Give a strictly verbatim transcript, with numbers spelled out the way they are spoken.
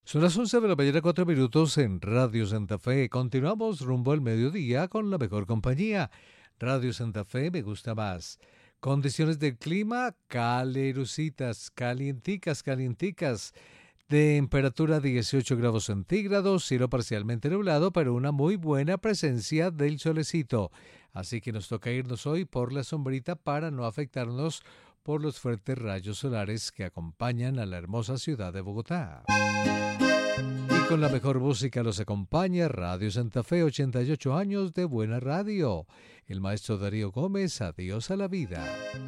Son las once de la mañana, cuatro minutos en Radio Santa Fe. Continuamos rumbo al mediodía con la mejor compañía. Radio Santa Fe me gusta más. Condiciones del clima, calerositas, calienticas, calienticas. Temperatura dieciocho grados centígrados, cielo parcialmente nublado, pero una muy buena presencia del solecito. Así que nos toca irnos hoy por la sombrita para no afectarnos por los fuertes rayos solares que acompañan a la hermosa ciudad de Bogotá. Y con la mejor música los acompaña Radio Santa Fe, ochenta y ocho años de buena radio. El maestro Darío Gómez, adiós a la vida.